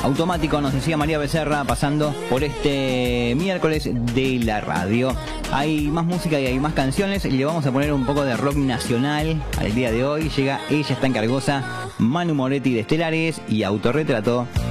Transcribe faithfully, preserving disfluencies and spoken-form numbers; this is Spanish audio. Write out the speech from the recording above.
automático, nos decía María Becerra, pasando por este miércoles de la radio. Hay más música y hay más canciones. Le vamos a poner un poco de rock nacional al día de hoy. Llega Ella está en Cargosa, Manu Moretti de Estelares y Autorretrato.